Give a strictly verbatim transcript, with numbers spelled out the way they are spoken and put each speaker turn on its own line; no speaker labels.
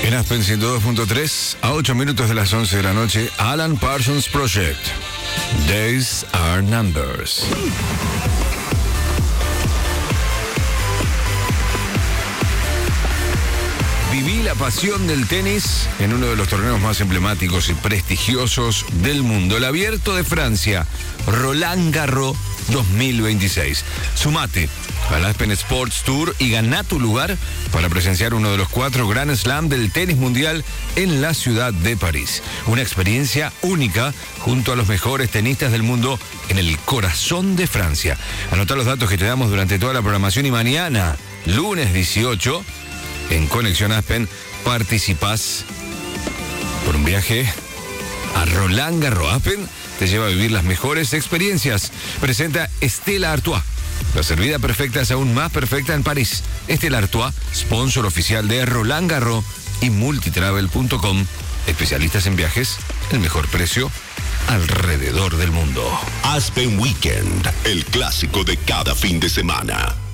En Aspen ciento dos punto tres, a ocho minutos de las once de la noche, Alan Parsons Project. Days are numbers. Viví la pasión del tenis en uno de los torneos más emblemáticos y prestigiosos del mundo, el Abierto de Francia, Roland Garros dos mil veintiséis. Sumate al Aspen Sports Tour y ganá tu lugar para presenciar uno de los cuatro Grand Slam del tenis mundial en la ciudad de París. Una experiencia única junto a los mejores tenistas del mundo en el corazón de Francia. Anotá los datos que te damos durante toda la programación y mañana, lunes dieciocho, en Conexión Aspen, participás por un viaje a Roland Garros. Aspen te lleva a vivir las mejores experiencias. Presenta Stella Artois. La servida perfecta es aún más perfecta en París. Stella Artois, sponsor oficial de Roland Garros y multitravel punto com. Especialistas en viajes, el mejor precio alrededor del mundo.
Aspen Weekend, el clásico de cada fin de semana.